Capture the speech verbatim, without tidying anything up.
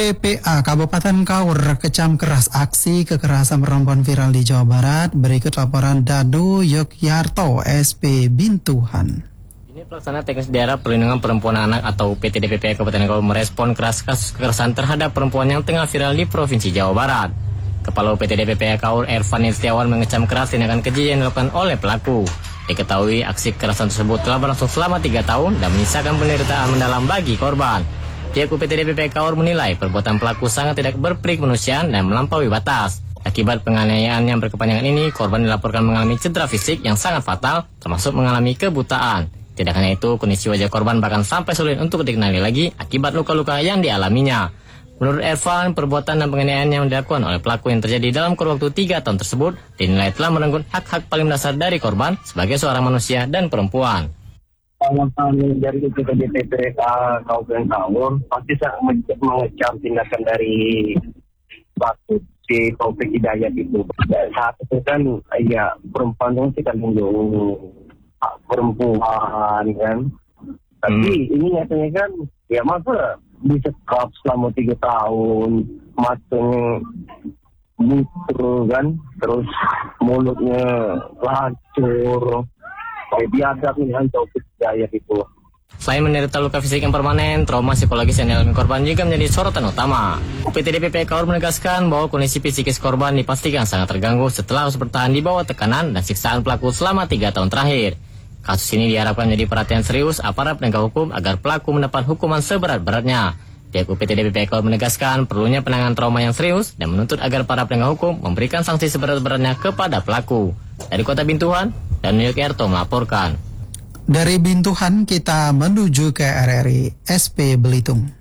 P P A Kabupaten Kaur kecam keras aksi kekerasan perempuan viral di Jawa Barat. Berikut laporan Dado Yogyarto S P Bintuhan. Ini pelaksana teknis daerah perlindungan perempuan anak atau P T D P P A Kabupaten Kaur merespon keras kasus kekerasan terhadap perempuan yang tengah viral di Provinsi Jawa Barat. Kepala P T D P P A Kaur Ervan Setiawan mengecam keras tindakan keji yang dilakukan oleh pelaku. Diketahui aksi kekerasan tersebut telah berlangsung selama tiga tahun dan menyisakan penderitaan mendalam bagi korban. Pihak P T D P P A Kaur menilai perbuatan pelaku sangat tidak berperik kemanusiaan dan melampaui batas. Akibat penganiayaan yang berkepanjangan ini, korban dilaporkan mengalami cedera fisik yang sangat fatal, termasuk mengalami kebutaan. Tidak hanya itu, kondisi wajah korban bahkan sampai sulit untuk dikenali lagi akibat luka-luka yang dialaminya. Menurut Ervan, perbuatan dan penganiayaan yang dilakukan oleh pelaku yang terjadi dalam kurun waktu tiga tahun tersebut dinilai telah merenggut hak-hak paling dasar dari korban sebagai seorang manusia dan perempuan. Kalau kami dari P T D P P A Kabupaten Kaur pasti sangat mengecam tindakan dari Batu si Taufik Hidayat itu. Dan saat itu kan ya perempuan itu sih kan hak perempuan kan. Tapi hmm. ini nyatanya kan ya masa disekap selama tiga tahun, matanya butuh kan, terus mulutnya lancur. Biadab dengan Taufik Hidayat itu. Selain menderita luka fisik yang permanen, trauma psikologis yang dialami korban juga menjadi sorotan utama. P T D P P A Kaur menegaskan bahwa kondisi psikis korban dipastikan sangat terganggu setelah harus bertahan di bawah tekanan dan siksaan pelaku selama tiga tahun terakhir. Kasus ini diharapkan menjadi perhatian serius aparat penegak hukum agar pelaku mendapat hukuman seberat-beratnya. Pihak P T D P P A Kaur menegaskan perlunya penanganan trauma yang serius dan menuntut agar para penegak hukum memberikan sanksi seberat-beratnya kepada pelaku. Dari Kota Bintuhan, dan Yogyarto melaporkan. Dari Bintuhan kita menuju ke R R I S P Belitung.